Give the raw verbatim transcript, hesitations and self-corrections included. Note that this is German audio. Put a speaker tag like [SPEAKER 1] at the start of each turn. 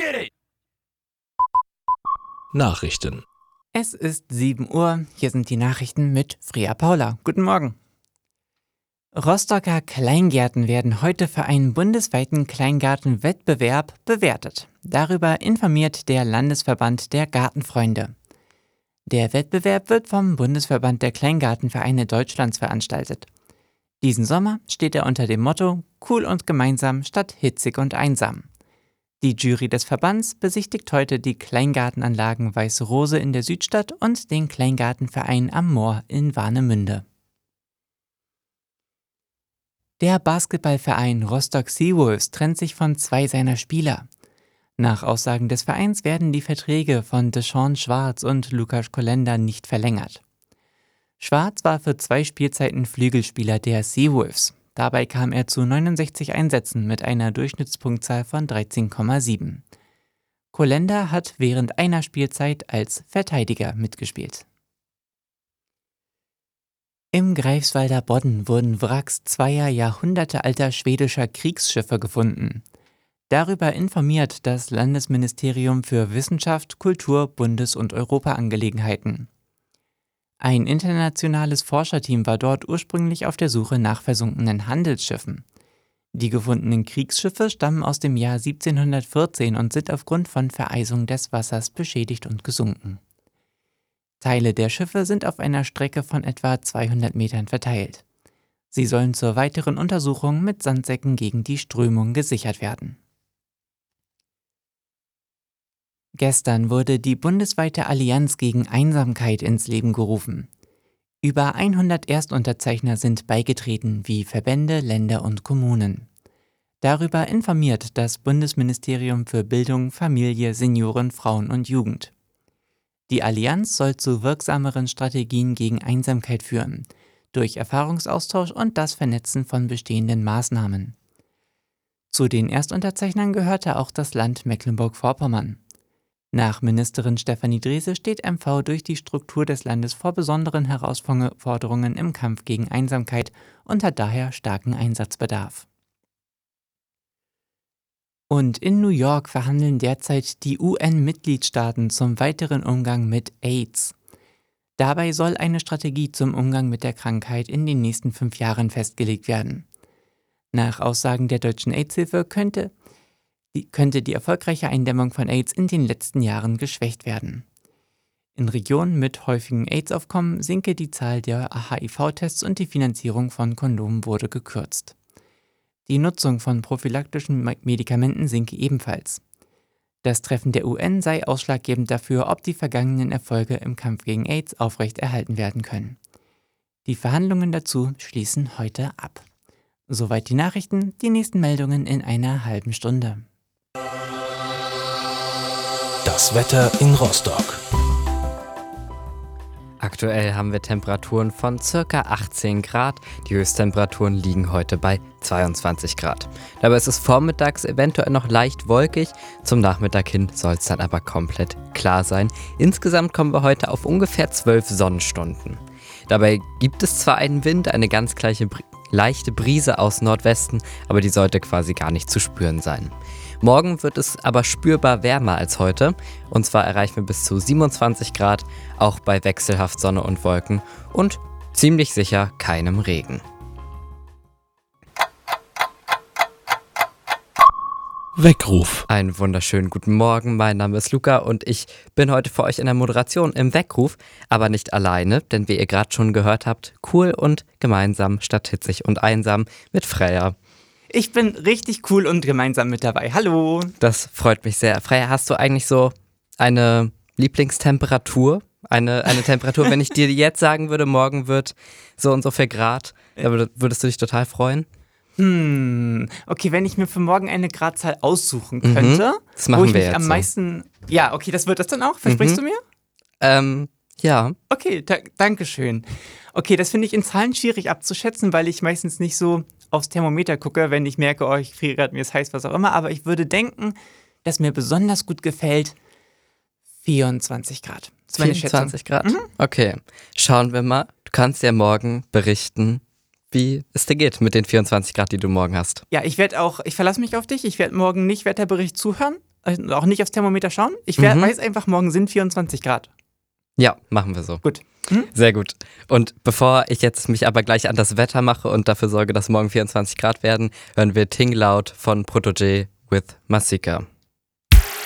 [SPEAKER 1] Nachrichten.
[SPEAKER 2] Es ist sieben Uhr, hier sind die Nachrichten mit Freya Paula. Guten Morgen. Rostocker Kleingärten werden heute für einen bundesweiten Kleingartenwettbewerb bewertet. Darüber informiert der Landesverband der Gartenfreunde. Der Wettbewerb wird vom Bundesverband der Kleingartenvereine Deutschlands veranstaltet. Diesen Sommer steht er unter dem Motto Cool und gemeinsam statt hitzig und einsam. Die Jury des Verbands besichtigt heute die Kleingartenanlagen Weiße Rose in der Südstadt und den Kleingartenverein am Moor in Warnemünde. Der Basketballverein Rostock Seawolves trennt sich von zwei seiner Spieler. Nach Aussagen des Vereins werden die Verträge von Deshaun Schwarz und Lukas Kolenda nicht verlängert. Schwarz war für zwei Spielzeiten Flügelspieler der Seawolves. Dabei kam er zu neunundsechzig Einsätzen mit einer Durchschnittspunktzahl von dreizehn Komma sieben. Kolenda hat während einer Spielzeit als Verteidiger mitgespielt. Im Greifswalder Bodden wurden Wracks zweier jahrhundertealter schwedischer Kriegsschiffe gefunden. Darüber informiert das Landesministerium für Wissenschaft, Kultur, Bundes- und Europaangelegenheiten. Ein internationales Forscherteam war dort ursprünglich auf der Suche nach versunkenen Handelsschiffen. Die gefundenen Kriegsschiffe stammen aus dem Jahr siebzehnhundertvierzehn und sind aufgrund von Vereisung des Wassers beschädigt und gesunken. Teile der Schiffe sind auf einer Strecke von etwa zweihundert Metern verteilt. Sie sollen zur weiteren Untersuchung mit Sandsäcken gegen die Strömung gesichert werden. Gestern wurde die bundesweite Allianz gegen Einsamkeit ins Leben gerufen. Über hundert Erstunterzeichner sind beigetreten, wie Verbände, Länder und Kommunen. Darüber informiert das Bundesministerium für Bildung, Familie, Senioren, Frauen und Jugend. Die Allianz soll zu wirksameren Strategien gegen Einsamkeit führen, durch Erfahrungsaustausch und das Vernetzen von bestehenden Maßnahmen. Zu den Erstunterzeichnern gehörte auch das Land Mecklenburg-Vorpommern. Nach Ministerin Stefanie Drese steht M V durch die Struktur des Landes vor besonderen Herausforderungen im Kampf gegen Einsamkeit und hat daher starken Einsatzbedarf. Und in New York verhandeln derzeit die U N-Mitgliedstaaten zum weiteren Umgang mit AIDS. Dabei soll eine Strategie zum Umgang mit der Krankheit in den nächsten fünf Jahren festgelegt werden. Nach Aussagen der Deutschen AIDS-Hilfe könnte Die, könnte die erfolgreiche Eindämmung von AIDS in den letzten Jahren geschwächt werden. In Regionen mit häufigem AIDS-Aufkommen sinke die Zahl der H I V-Tests und die Finanzierung von Kondomen wurde gekürzt. Die Nutzung von prophylaktischen Medikamenten sinke ebenfalls. Das Treffen der U N sei ausschlaggebend dafür, ob die vergangenen Erfolge im Kampf gegen AIDS aufrechterhalten werden können. Die Verhandlungen dazu schließen heute ab. Soweit die Nachrichten, die nächsten Meldungen in einer halben Stunde.
[SPEAKER 1] Das Wetter in Rostock.
[SPEAKER 3] Aktuell haben wir Temperaturen von ca. achtzehn Grad. Die Höchsttemperaturen liegen heute bei zweiundzwanzig Grad. Dabei ist es vormittags eventuell noch leicht wolkig. Zum Nachmittag hin soll es dann aber komplett klar sein. Insgesamt kommen wir heute auf ungefähr zwölf Sonnenstunden. Dabei gibt es zwar einen Wind, eine ganz gleiche, leichte Brise aus Nordwesten, aber die sollte quasi gar nicht zu spüren sein. Morgen wird es aber spürbar wärmer als heute. Und zwar erreichen wir bis zu siebenundzwanzig Grad, auch bei wechselhaft Sonne und Wolken und ziemlich sicher keinem Regen.
[SPEAKER 1] Weckruf.
[SPEAKER 3] Einen wunderschönen guten Morgen, mein Name ist Luca und ich bin heute für euch in der Moderation im Weckruf, aber nicht alleine, denn wie ihr gerade schon gehört habt, cool und gemeinsam statt hitzig und einsam mit Freya.
[SPEAKER 2] Ich bin richtig cool und gemeinsam mit dabei. Hallo!
[SPEAKER 3] Das freut mich sehr. Freya, hast du eigentlich so eine Lieblingstemperatur? Eine, eine Temperatur, wenn ich dir jetzt sagen würde, morgen wird so und so viel Grad, da würdest du dich total freuen?
[SPEAKER 2] Hm, okay, wenn ich mir für morgen eine Gradzahl aussuchen könnte,
[SPEAKER 3] mhm, das machen
[SPEAKER 2] wo ich
[SPEAKER 3] wir
[SPEAKER 2] mich
[SPEAKER 3] jetzt
[SPEAKER 2] am
[SPEAKER 3] so.
[SPEAKER 2] meisten... Ja, okay, das wird das dann auch? Versprichst
[SPEAKER 3] Mhm.
[SPEAKER 2] du mir?
[SPEAKER 3] Ähm, ja.
[SPEAKER 2] Okay, da, danke schön. Okay, das finde ich in Zahlen schwierig abzuschätzen, weil ich meistens nicht so aufs Thermometer gucke, wenn ich merke, oh, ich friere gerade, mir ist heiß, was auch immer. Aber ich würde denken, dass mir besonders gut gefällt vierundzwanzig Grad. Das ist meine
[SPEAKER 3] vierundzwanzig Grad?
[SPEAKER 2] Mhm.
[SPEAKER 3] Okay, schauen wir mal. Du kannst ja morgen berichten, wie es dir geht mit den vierundzwanzig Grad, die du morgen hast.
[SPEAKER 2] Ja, ich werde auch, ich verlasse mich auf dich. Ich werde morgen nicht Wetterbericht zuhören. äh, auch nicht aufs Thermometer schauen. Ich wer-
[SPEAKER 3] Mhm.
[SPEAKER 2] weiß einfach, morgen sind vierundzwanzig Grad.
[SPEAKER 3] Ja, machen wir so.
[SPEAKER 2] Gut. Hm?
[SPEAKER 3] Sehr gut. Und bevor ich jetzt mich aber gleich an das Wetter mache und dafür sorge, dass morgen vierundzwanzig Grad werden, hören wir Ting Loud von Protoje with Masika.